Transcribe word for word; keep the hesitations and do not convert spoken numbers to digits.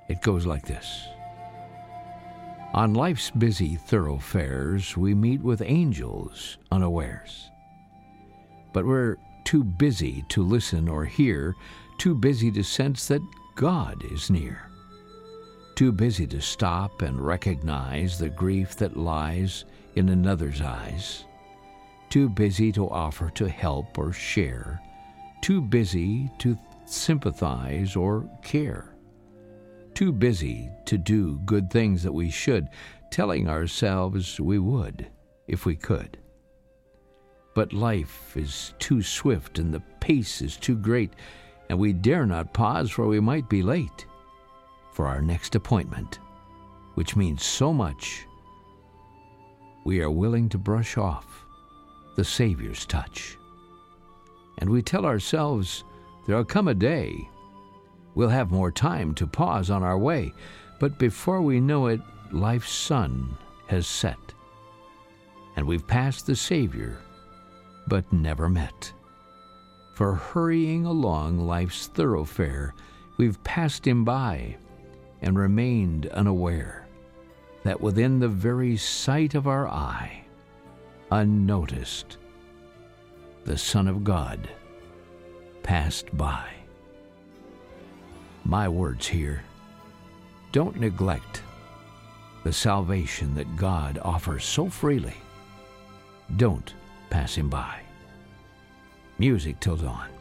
It goes like this. On life's busy thoroughfares, we meet with angels unawares. But we're too busy to listen or hear, too busy to sense that God is near, too busy to stop and recognize the grief that lies in another's eyes, too busy to offer to help or share, too busy to sympathize or care, too busy to do good things that we should, telling ourselves we would if we could. But life is too swift and the pace is too great, and we dare not pause, for we might be late for our next appointment, which means so much. We are willing to brush off the Savior's touch. And we tell ourselves there'll come a day we'll have more time to pause on our way, but before we know it, life's sun has set, and we've passed the Savior, but never met. For hurrying along life's thoroughfare, we've passed him by and remained unaware that within the very sight of our eye, unnoticed, the Son of God passed by. My words here, don't neglect the salvation that God offers so freely. Don't pass him by. Music till dawn.